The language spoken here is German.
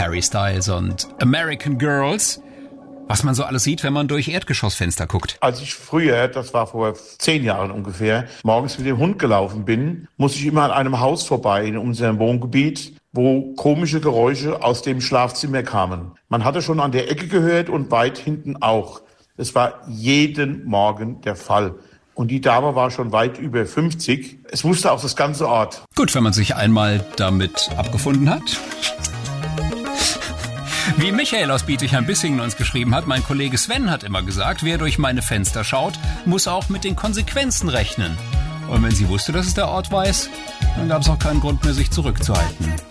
Harry Styles und American Girls. Was man so alles sieht, wenn man durch Erdgeschossfenster guckt. Als ich früher, das war vor 10 Jahren ungefähr, morgens mit dem Hund gelaufen bin, musste ich immer an einem Haus vorbei in unserem Wohngebiet, wo komische Geräusche aus dem Schlafzimmer kamen. Man hatte schon an der Ecke gehört und weit hinten auch. Es war jeden Morgen der Fall. Und die Dame war schon weit über 50. Es wusste auch das ganze Ort. Gut, wenn man sich einmal damit abgefunden hat. Wie Michael aus Bietigheim-Bissingen uns geschrieben hat, mein Kollege Sven hat immer gesagt, wer durch meine Fenster schaut, muss auch mit den Konsequenzen rechnen. Und wenn sie wusste, dass es der Ort weiß, dann gab es auch keinen Grund mehr, sich zurückzuhalten.